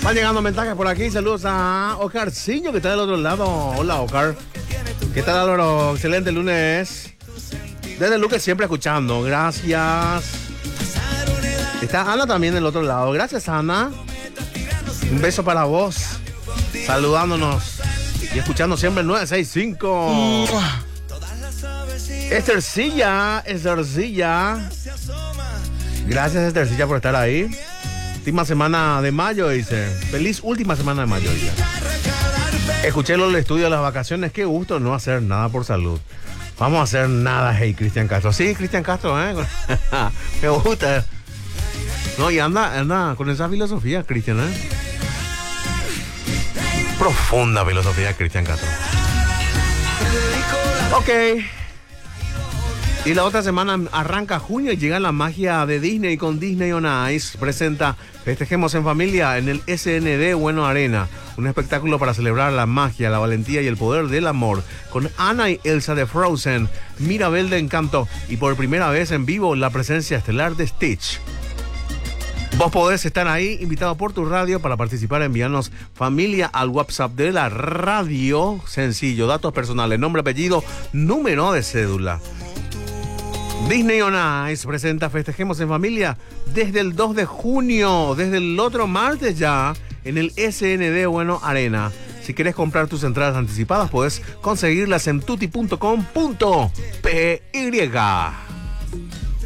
Van llegando mensajes por aquí. Saludos a Ocarciño, que está del otro lado. Hola, Ocar. ¿Qué tal, Álvaro? Excelente lunes. Desde Luque siempre escuchando. Gracias. Está Ana también del otro lado. Gracias, Ana. Un beso para vos. Saludándonos y escuchando siempre el 965. Estercilla. Gracias, Estercilla, por estar ahí. Última semana de mayo, dice. Feliz última semana de mayo, dice. Escuché los estudios de las vacaciones. Qué gusto no hacer nada por salud. Vamos a hacer nada, hey, Cristian Castro. Sí, Cristian Castro, me gusta. No, y anda con esa filosofía, Cristian, Profunda filosofía, Cristian Castro. Ok. Y la otra semana arranca junio y llega la magia de Disney con Disney on Ice. Presenta Festejemos en Familia en el SND Bueno Arena. Un espectáculo para celebrar la magia, la valentía y el poder del amor. Con Anna y Elsa de Frozen, Mirabel de Encanto y por primera vez en vivo la presencia estelar de Stitch. Vos podés estar ahí, invitado por tu radio para participar. Enviarnos familia al WhatsApp de la radio. Sencillo, datos personales, nombre, apellido, número de cédula. Disney on Ice presenta Festejemos en Familia desde el 2 de junio, desde el otro martes ya, en el SND Bueno Arena. Si querés comprar tus entradas anticipadas, podés conseguirlas en tuti.com.py.